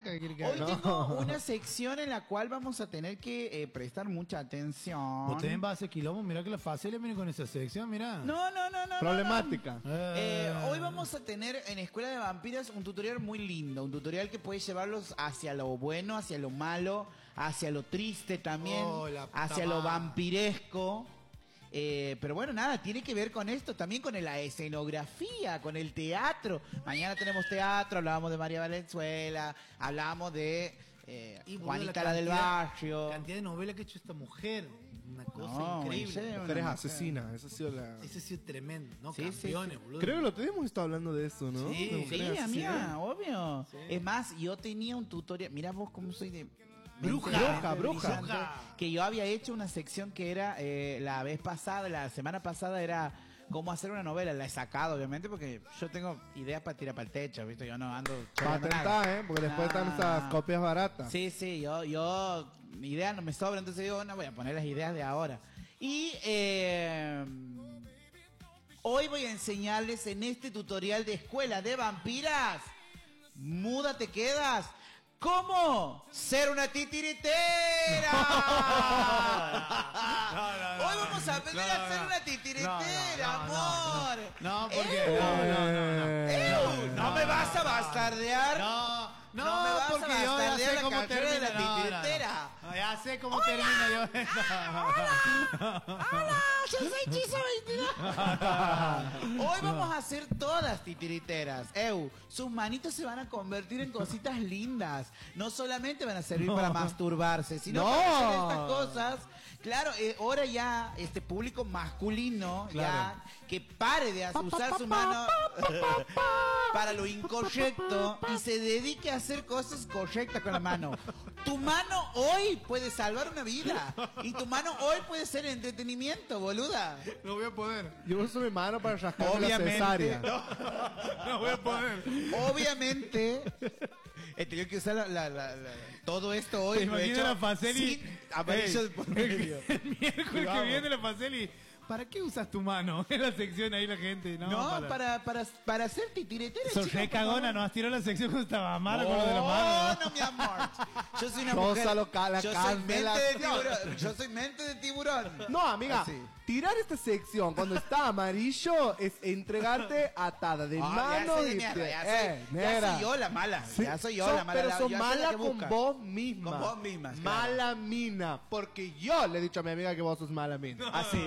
vaca. ¿Qué quiere que haga? Hoy tengo una sección en la cual vamos a tener que prestar mucha atención. Vos también vas a hacer quilombo. Mirá que la fácil viene con esa sección, mirá. No. Problemática. Hoy vamos a tener en Escuela de Vampiras un tutorial muy lindo, un tutorial que puede llevarlos hacia lo bueno, hacia lo malo, hacia lo triste también, hacia lo vampiresco. Pero bueno, nada, tiene que ver con esto, también con la escenografía, con el teatro. Mañana tenemos teatro, hablábamos de María Valenzuela, hablábamos de Juanita la del Barrio. La cantidad de novelas que ha hecho esta mujer, una cosa increíble. Mujeres asesinas, esa ha sido la... Ese ha sido tremendo, ¿no? Sí, Campeones, sí. boludo. Creo que lo tenemos estado hablando de eso, ¿no? Sí, De mujeres Sí, asesinas. amiga, obvio. Sí. Es más, yo tenía un tutorial, mira vos cómo soy de... Bruja. brillante, que yo había hecho una sección que era la semana pasada era cómo hacer una novela. La he sacado, obviamente, porque yo tengo ideas para tirar para el techo, ¿viste? Yo no ando... Patentá, porque después están esas copias baratas. Sí, yo ideas no me sobran, entonces digo, no voy a poner las ideas de ahora. Y hoy voy a enseñarles en este tutorial de Escuela de Vampiras, muda te quedas, ¿cómo ser una titiritera? Hoy vamos a aprender a ser una titiritera, amor. No, porque... No me vas a bastardear. No, me vas a porque yo ya bastardear sé la cómo carrera termina de la titiritera. No, ya sé cómo termina yo. ¡Hola! ¡Yo soy Chizo 22! Hoy vamos a hacer todas titiriteras. Sus manitos se van a convertir en cositas lindas. No solamente van a servir para masturbarse, sino para hacer estas cosas. Claro, ahora ya este público masculino ya que pare de usar su mano para lo incorrecto y se dedique a hacer cosas correctas con la mano. Tu mano hoy puede salvar una vida y tu mano hoy puede ser entretenimiento, boluda. No voy a poder. Yo uso mi mano para rascarme la cesárea. No voy a poder. Obviamente he tenido que usar todo esto hoy. Lo he hecho la Faceli sin amarillo de por medio. El miércoles que viene la Faceli. ¿Para qué usas tu mano? En la sección ahí la gente. No, para hacer titiretera. Sos re cagona, no has tirado la sección cuando estaba Amaro con lo de la mano. No, mi amor. Yo soy una Rosa mujer. local, Yo soy mente de tiburón. Yo soy mente de tiburón. No, amiga, Así. tirar esta sección cuando está amarillo es entregarte atada de mano y ya nera. soy yo la mala. Sí, Ya soy yo la mala. Pero sos yo soy la mala que con busca. vos misma. Con vos misma, claro. Mala mina. Porque yo le he dicho a mi amiga que vos sos mala mina. Así.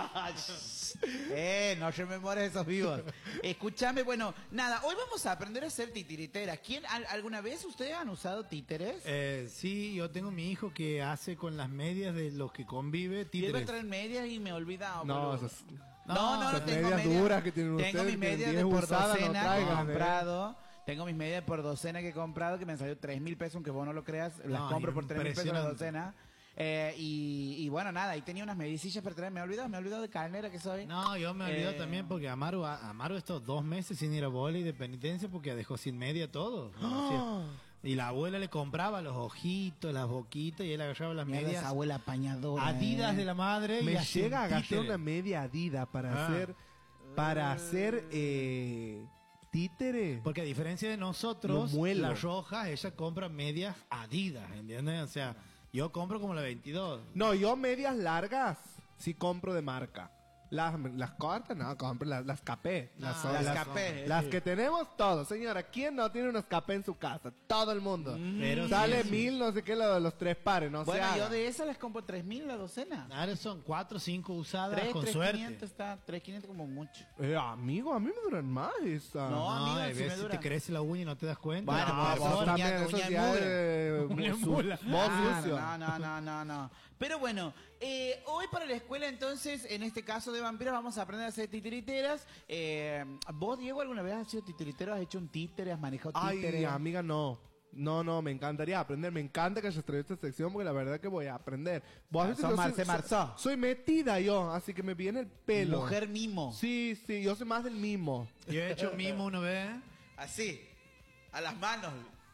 No rememores esos vivos. Escúchame, bueno, nada, hoy vamos a aprender a hacer titiriteras. ¿Alguna vez ustedes han usado títeres? Sí, yo tengo mi hijo que hace con las medias de los que convive Yo iba a títeres. traer medias y me he olvidado. No, boludo. esas... No, esas tengo medias duras que tienen Tengo ustedes, mis medias que de tienen por 10 usadas, no docena que he traigan, comprado. Tengo mis medias por docena que he comprado, que me han salido 3.000 pesos, aunque vos no lo creas. Las compro por 3.000 pesos la docena. Y bueno, nada, y tenía unas medicillas para traer. Me he olvidado de carnera que soy. No, yo me olvido también porque Amaro estos 2 meses sin ir a vóley de penitencia porque dejó sin media todo. Y la abuela le compraba los ojitos, las boquitas y él agarraba las Mira medias esa abuela apañadora. Adidas de la madre. Me y hacía llega a gastar títere. una media Adidas para hacer títere. Porque a diferencia de nosotros, Lo muelo. las rojas, ella compra medias Adidas, ¿entiendes? O sea, yo compro como la 22. No, yo medias largas sí compro de marca. Las cortas, no, compro las capé. Las capé. Las que tenemos todos. Señora, ¿quién no tiene unos capé en su casa? Todo el mundo. Pero Sale sí. 1.000, no sé qué, los 3 pares, no Bueno, se yo haga. de esas les compro 3.000 la docena. Ahora son 4 o 5 usadas 3, con 3.500 suerte. está, 3.500 como mucho. Amigo, a mí me duran más esa. No, amiga, hay sí me veces dura. te crece la uña y no te das cuenta. Bueno, No, pues, vos son también, uña- eso uña ya mugre. es Uña mula. vos sucio. No. Pero bueno, hoy para la escuela entonces, en este caso de vampiros, vamos a aprender a hacer titiriteras. ¿Vos, Diego, alguna vez has sido titiritero? ¿Has hecho un títere? ¿Has manejado títere? Ay, amiga, no. No, me encantaría aprender. Me encanta que hayas traído esta sección porque la verdad que voy a aprender. Vos Sos Marcó. soy metida yo, así que me viene el pelo. Mujer mimo. Sí, yo soy más del mimo. Yo he hecho mimo una vez. Así, a las manos.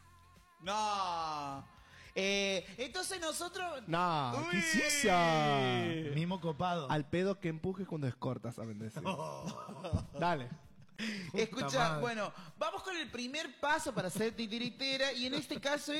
No. Entonces nosotros... No, Uy. ¿qué hiciste? Mimo copado. Al pedo que empujes cuando escortas, saben decir. Dale. Escucha, madre. bueno, vamos con el primer paso para ser titiritera y en este caso